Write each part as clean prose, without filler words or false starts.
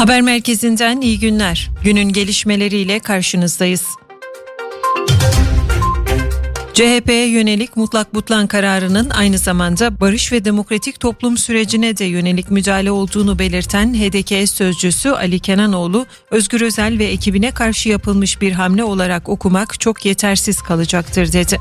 Haber merkezinden iyi günler. Günün gelişmeleriyle karşınızdayız. CHP'ye yönelik mutlak butlan kararının aynı zamanda barış ve demokratik toplum sürecine de yönelik müdahale olduğunu belirten HDK sözcüsü Ali Kenanoğlu, Özgür Özel ve ekibine karşı yapılmış bir hamle olarak okumak çok yetersiz kalacaktır dedi.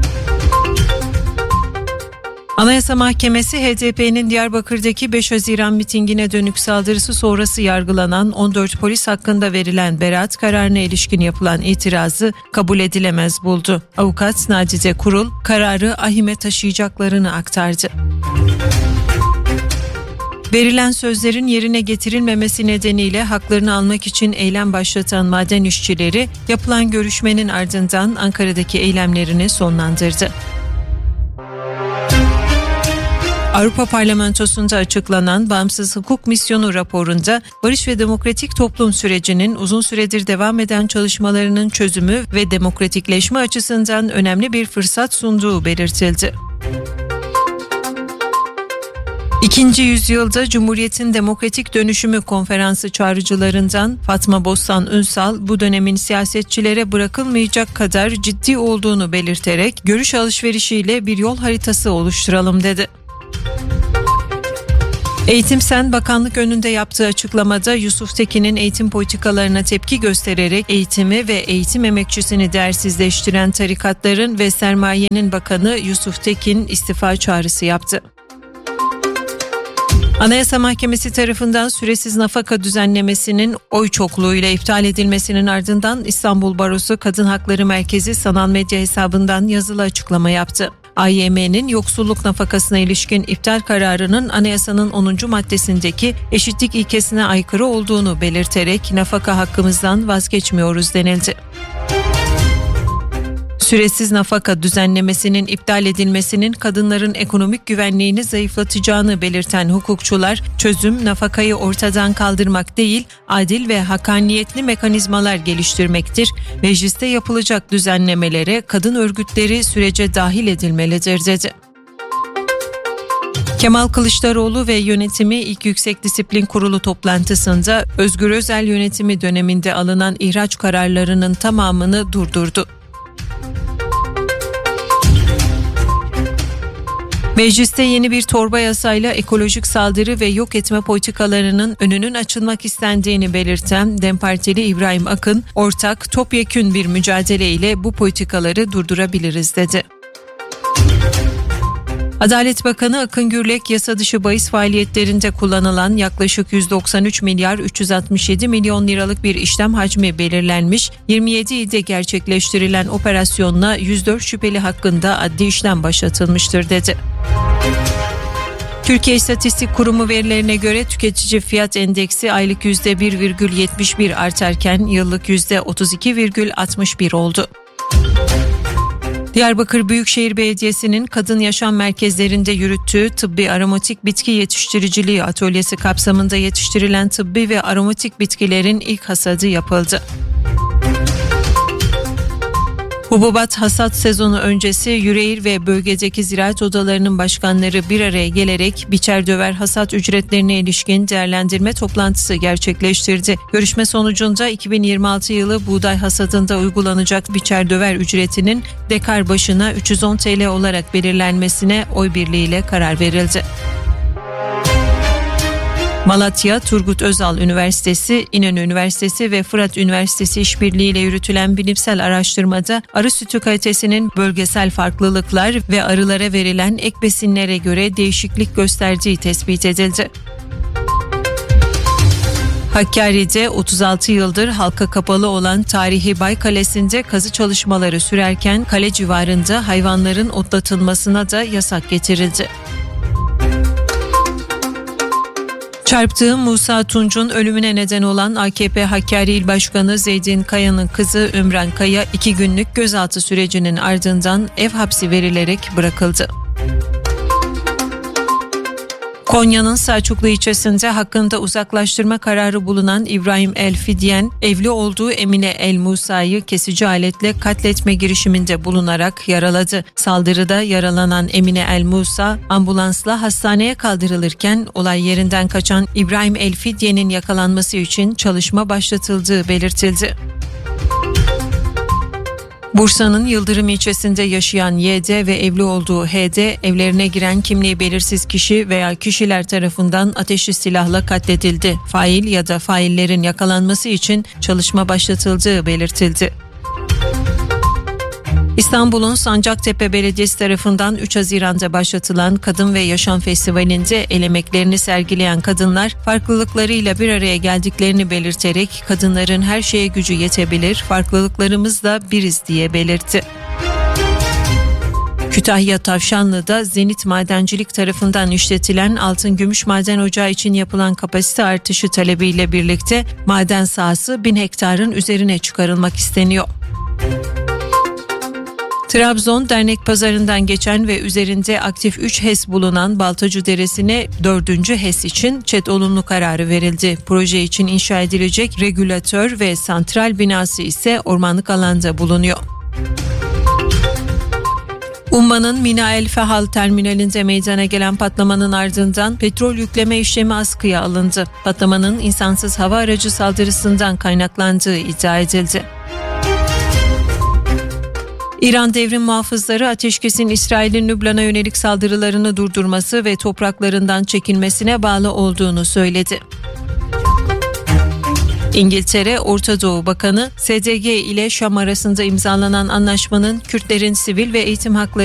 Anayasa Mahkemesi HDP'nin Diyarbakır'daki 5 Haziran mitingine dönük saldırısı sonrası yargılanan 14 polis hakkında verilen beraat kararına ilişkin yapılan itirazı kabul edilemez buldu. Avukat Nadide Kurul kararı ahime taşıyacaklarını aktardı. Verilen sözlerin yerine getirilmemesi nedeniyle haklarını almak için eylem başlatan maden işçileri yapılan görüşmenin ardından Ankara'daki eylemlerini sonlandırdı. Avrupa Parlamentosu'nda açıklanan Bağımsız Hukuk Misyonu raporunda barış ve demokratik toplum sürecinin uzun süredir devam eden çalışmalarının çözümü ve demokratikleşme açısından önemli bir fırsat sunduğu belirtildi. 2. yüzyılda Cumhuriyet'in Demokratik Dönüşümü Konferansı çağrıcılarından Fatma Bostan Ünsal bu dönemin siyasetçilere bırakılmayacak kadar ciddi olduğunu belirterek görüş alışverişiyle bir yol haritası oluşturalım dedi. Eğitim Sen bakanlık önünde yaptığı açıklamada Yusuf Tekin'in eğitim politikalarına tepki göstererek eğitimi ve eğitim emekçisini değersizleştiren tarikatların ve sermayenin bakanı Yusuf Tekin istifa çağrısı yaptı. Anayasa Mahkemesi tarafından süresiz nafaka düzenlemesinin oy çokluğuyla iptal edilmesinin ardından İstanbul Barosu Kadın Hakları Merkezi sanal medya hesabından yazılı açıklama yaptı. AYM'nin yoksulluk nafakasına ilişkin iptal kararının anayasanın 10. maddesindeki eşitlik ilkesine aykırı olduğunu belirterek nafaka hakkımızdan vazgeçmiyoruz denildi. Süresiz nafaka düzenlemesinin iptal edilmesinin kadınların ekonomik güvenliğini zayıflatacağını belirten hukukçular, çözüm nafakayı ortadan kaldırmak değil, adil ve hakkaniyetli mekanizmalar geliştirmektir. Mecliste yapılacak düzenlemelere kadın örgütleri sürece dahil edilmelidir dedi. Kemal Kılıçdaroğlu ve yönetimi ilk Yüksek Disiplin Kurulu toplantısında Özgür Özel yönetimi döneminde alınan ihraç kararlarının tamamını durdurdu. Mecliste yeni bir torba yasayla ekolojik saldırı ve yok etme politikalarının önünün açılmak istendiğini belirten DEM Partili İbrahim Akın, ortak topyekün bir mücadeleyle bu politikaları durdurabiliriz dedi. Adalet Bakanı Akın Gürlek, yasa dışı bahis faaliyetlerinde kullanılan yaklaşık 193 milyar 367 milyon liralık bir işlem hacmi belirlenmiş, 27 ilde gerçekleştirilen operasyonla 104 şüpheli hakkında adli işlem başlatılmıştır dedi. Türkiye İstatistik Kurumu verilerine göre tüketici fiyat endeksi aylık %1,71 artarken yıllık %32,61 oldu. Diyarbakır Büyükşehir Belediyesi'nin kadın yaşam merkezlerinde yürüttüğü tıbbi aromatik bitki yetiştiriciliği atölyesi kapsamında yetiştirilen tıbbi ve aromatik bitkilerin ilk hasadı yapıldı. Hububat hasat sezonu öncesi Yüreğir ve bölgedeki ziraat odalarının başkanları bir araya gelerek biçer döver hasat ücretlerine ilişkin değerlendirme toplantısı gerçekleştirdi. Görüşme sonucunda 2026 yılı buğday hasadında uygulanacak biçer döver ücretinin dekar başına 310 TL olarak belirlenmesine oy birliğiyle karar verildi. Malatya, Turgut Özal Üniversitesi, İnönü Üniversitesi ve Fırat Üniversitesi işbirliğiyle yürütülen bilimsel araştırmada arı sütü kalitesinin bölgesel farklılıklar ve arılara verilen ek besinlere göre değişiklik gösterdiği tespit edildi. Hakkari'de 36 yıldır halka kapalı olan tarihi Bay Kalesi'nde kazı çalışmaları sürerken kale civarında hayvanların otlatılmasına da yasak getirildi. Çarptığı Musa Tunç'un ölümüne neden olan AKP Hakkari İl Başkanı Zeydin Kaya'nın kızı Ümran Kaya 2 günlük gözaltı sürecinin ardından ev hapsi verilerek bırakıldı. Konya'nın Selçuklu ilçesinde hakkında uzaklaştırma kararı bulunan İbrahim El Fidyen, evli olduğu Emine El Musa'yı kesici aletle katletme girişiminde bulunarak yaraladı. Saldırıda yaralanan Emine El Musa, ambulansla hastaneye kaldırılırken olay yerinden kaçan İbrahim El Fidyen'in yakalanması için çalışma başlatıldığı belirtildi. Bursa'nın Yıldırım ilçesinde yaşayan YD ve evli olduğu HD, evlerine giren kimliği belirsiz kişi veya kişiler tarafından ateşli silahla katledildi. Fail ya da faillerin yakalanması için çalışma başlatıldığı belirtildi. İstanbul'un Sancaktepe Belediyesi tarafından 3 Haziran'da başlatılan Kadın ve Yaşam Festivali'nde el emeklerini sergileyen kadınlar farklılıklarıyla bir araya geldiklerini belirterek kadınların her şeye gücü yetebilir, farklılıklarımızla biriz diye belirtti. Kütahya Tavşanlı'da Zenit Madencilik tarafından işletilen altın gümüş maden ocağı için yapılan kapasite artışı talebiyle birlikte maden sahası 1000 hektarın üzerine çıkarılmak isteniyor. Trabzon Dernek Pazarı'ndan geçen ve üzerinde aktif 3 HES bulunan Baltacı Deresi'ne 4. HES için ÇED olumlu kararı verildi. Proje için inşa edilecek regülatör ve santral binası ise ormanlık alanda bulunuyor. Umman'ın Mina El Fehal terminalinde meydana gelen patlamanın ardından petrol yükleme işlemi askıya alındı. Patlamanın insansız hava aracı saldırısından kaynaklandığı iddia edildi. İran devrim muhafızları ateşkesin İsrail'in Lübnan'a yönelik saldırılarını durdurması ve topraklarından çekilmesine bağlı olduğunu söyledi. İngiltere Orta Doğu Bakanı, SDG ile Şam arasında imzalanan anlaşmanın Kürtlerin sivil ve eğitim hakları